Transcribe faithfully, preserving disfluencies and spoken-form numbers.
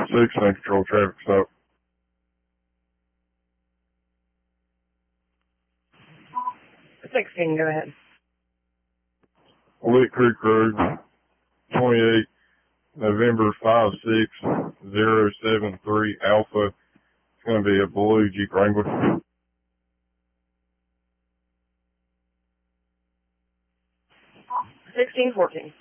six, and control traffic stop. sixteen, go ahead. Lick Creek Road, twenty-eight, November five six zero seven three Alpha. It's going to be a blue Jeep Wrangler. sixteen fourteen.